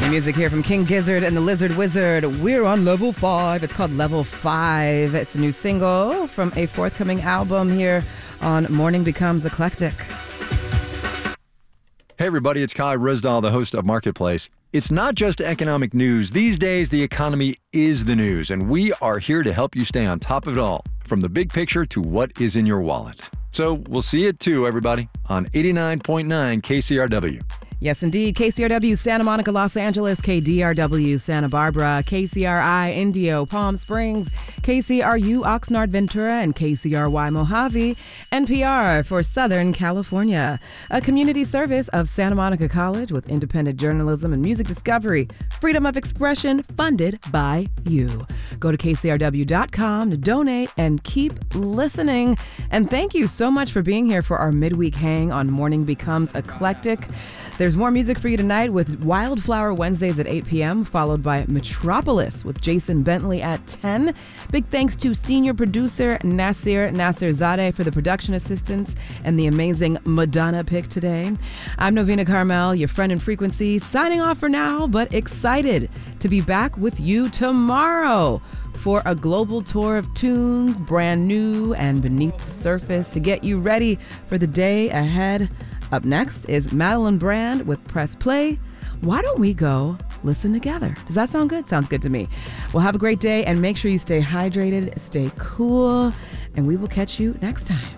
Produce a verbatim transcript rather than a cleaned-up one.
Music here from King Gizzard and the Lizard Wizard. We're on level five. It's called Level Five. It's a new single from a forthcoming album here on Morning Becomes Eclectic. Hey everybody, it's Kai Rizdal, the host of Marketplace. It's not just economic news. These days, the economy is the news, and we are here to help you stay on top of it all, from the big picture to what is in your wallet. So we'll see you at two, everybody, on eighty-nine point nine K C R W. Yes, indeed. K C R W Santa Monica, Los Angeles, K D R W Santa Barbara, K C R I Indio, Palm Springs, K C R U Oxnard, Ventura, and K C R Y Mojave, N P R for Southern California. A community service of Santa Monica College with independent journalism and music discovery. Freedom of expression funded by you. Go to K C R W dot com to donate and keep listening. And thank you so much for being here for our midweek hang on Morning Becomes Eclectic. There's more music for you tonight with Wildflower Wednesdays at eight p.m., followed by Metropolis with Jason Bentley at ten. Big thanks to senior producer Nasir Nasir-Zadeh for the production assistance and the amazing Madonna pick today. I'm Novena Carmel, your friend in frequency, signing off for now, but excited to be back with you tomorrow for a global tour of tunes, brand new and beneath the surface, to get you ready for the day ahead. Up next is Madeline Brand with Press Play. Why don't we go listen together? Does that sound good? Sounds good to me. Well, have a great day and make sure you stay hydrated, stay cool, and we will catch you next time.